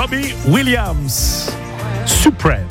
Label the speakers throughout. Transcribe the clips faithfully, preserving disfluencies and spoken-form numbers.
Speaker 1: Robbie Williams, Supreme.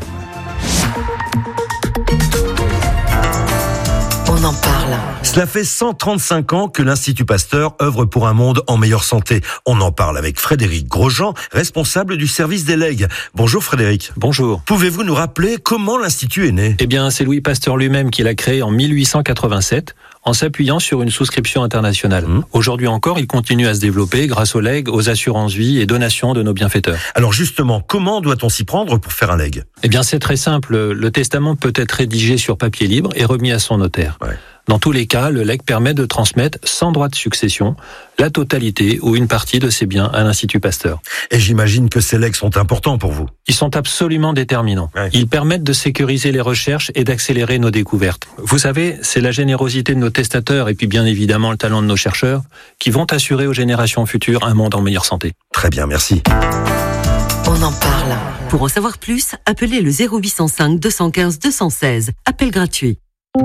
Speaker 2: On en parle.
Speaker 3: Cela fait cent trente-cinq ans que l'Institut Pasteur œuvre pour un monde en meilleure santé. On en parle avec Frédéric Grosjean, responsable du service des legs. Bonjour Frédéric.
Speaker 4: Bonjour.
Speaker 3: Pouvez-vous nous rappeler comment l'Institut est né ?
Speaker 4: Eh bien, c'est Louis Pasteur lui-même qui l'a créé en mille huit cent quatre-vingt-sept, en s'appuyant sur une souscription internationale. Mmh. Aujourd'hui encore, il continue à se développer grâce aux legs, aux assurances-vie et donations de nos bienfaiteurs.
Speaker 3: Alors justement, comment doit-on s'y prendre pour faire un leg ?
Speaker 4: Eh bien, c'est très simple. Le testament peut être rédigé sur papier libre et remis à son notaire. Ouais. Dans tous les cas, le legs permet de transmettre sans droit de succession la totalité ou une partie de ses biens à l'Institut Pasteur.
Speaker 3: Et j'imagine que ces legs sont importants pour vous.
Speaker 4: Ils sont absolument déterminants. Ouais. Ils permettent de sécuriser les recherches et d'accélérer nos découvertes. Vous savez, c'est la générosité de nos testateurs et puis bien évidemment le talent de nos chercheurs qui vont assurer aux générations futures un monde en meilleure santé.
Speaker 3: Très bien, merci.
Speaker 2: On en parle. Pour en savoir plus, appelez le zéro huit cent cinq deux cent quinze deux cent seize. Appel gratuit.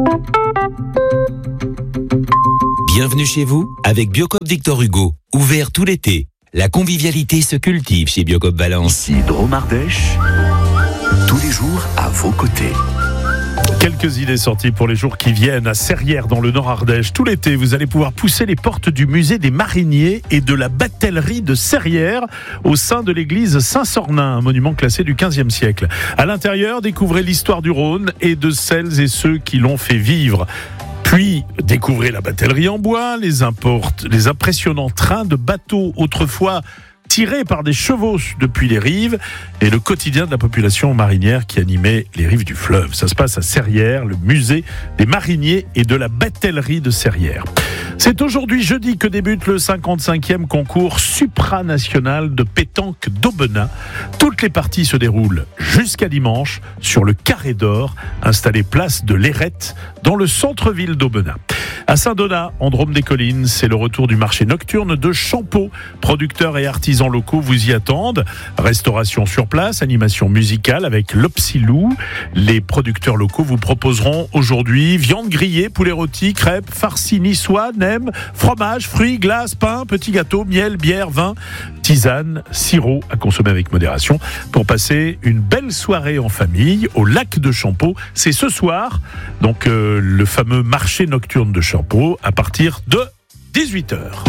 Speaker 5: Bienvenue chez vous avec Biocoop Victor Hugo. Ouvert tout l'été. La convivialité se cultive chez Biocoop Valence.
Speaker 6: Ici Drôme Ardèche. Tous les jours à vos côtés.
Speaker 1: Quelques idées sorties pour les jours qui viennent à Serrières dans le Nord Ardèche. Tout l'été, vous allez pouvoir pousser les portes du musée des mariniers et de la batellerie de Serrières au sein de l'église Saint-Sornin, un monument classé du quinzième siècle. À l'intérieur, découvrez l'histoire du Rhône et de celles et ceux qui l'ont fait vivre. Puis, découvrez la batellerie en bois, les, importes, les impressionnants trains de bateaux autrefois tirés par des chevaux depuis les rives et le quotidien de la population marinière qui animait les rives du fleuve. Ça se passe à Serrières, le musée des mariniers et de la batellerie de Serrières. C'est aujourd'hui jeudi que débute le cinquante-cinquième concours supranational de pétanque d'Aubenas. Toutes les parties se déroulent jusqu'à dimanche sur le Carré d'Or, installé place de l'Airette dans le centre-ville d'Aubenas. À Saint-Donat, en Drôme-des-Collines, c'est le retour du marché nocturne de Champeau. Producteurs et artisans locaux vous y attendent. Restauration sur place, animation musicale avec l'Opsilou. Les producteurs locaux vous proposeront aujourd'hui viande grillée, poulet rôti, crêpes, farcis niçois, nems, fromage, fruits, glace, pain, petits gâteaux, miel, bière, vin, tisane, sirop à consommer avec modération pour passer une belle soirée en famille au lac de Champeau. C'est ce soir, donc euh, le fameux marché nocturne de Champeau à partir de dix-huit heures.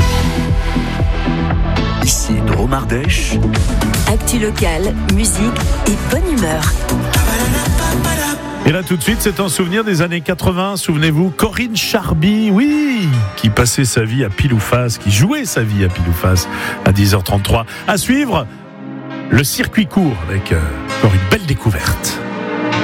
Speaker 6: Ici Drôme Ardèche.
Speaker 2: Actu locale, musique et bonne humeur.
Speaker 1: Et là tout de suite, c'est un souvenir des années quatre-vingts. Souvenez-vous, Corinne Charby, oui, qui passait sa vie à pile ou face, qui jouait sa vie à pile ou face à dix heures trente-trois. À suivre, le circuit court avec euh, encore une belle découverte.